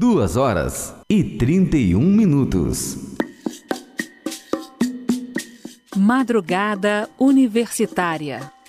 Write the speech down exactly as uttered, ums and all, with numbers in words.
Duas horas e trinta e um minutos. Madrugada Universitária.